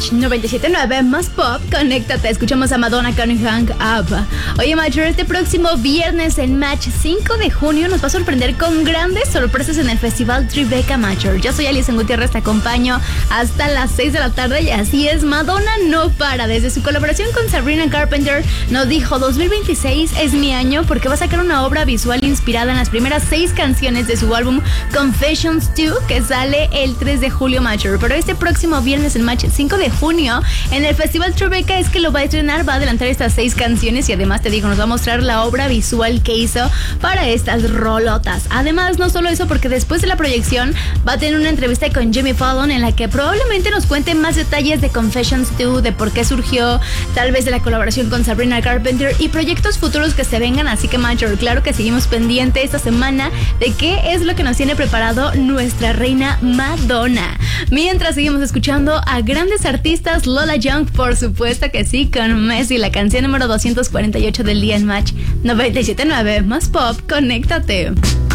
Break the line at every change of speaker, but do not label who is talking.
Match 97.9 más pop, conéctate, escuchamos a Madonna con Hang Up. Oye, Matcher, este próximo viernes en Match 5 de junio nos va a sorprender con grandes sorpresas en el Festival Tribeca, Matcher. Yo soy Alison Gutiérrez, te acompaño hasta las 6 de la tarde y así es, Madonna no para. Desde su colaboración con Sabrina Carpenter nos dijo, 2026 es mi año porque va a sacar una obra visual inspirada en las primeras 6 canciones de su álbum Confessions 2, que sale el 3 de julio, Matcher. Pero este próximo viernes en Match 5 de junio en el Festival Tribeca es que lo va a estrenar, va a adelantar estas 6 canciones y además te digo, nos va a mostrar la obra visual que hizo para estas rolotas. Además, no solo eso, porque después de la proyección va a tener una entrevista con Jimmy Fallon en la que probablemente nos cuente más detalles de Confessions 2, de por qué surgió, tal vez de la colaboración con Sabrina Carpenter y proyectos futuros que se vengan. Así que, Matcher, claro que seguimos pendiente esta semana de qué es lo que nos tiene preparado nuestra reina Madonna. Mientras seguimos escuchando a grandes artistas, Lola Young, por supuesto que sí, con Messi, la canción número 248 del día en Match 97.9 más pop, conéctate.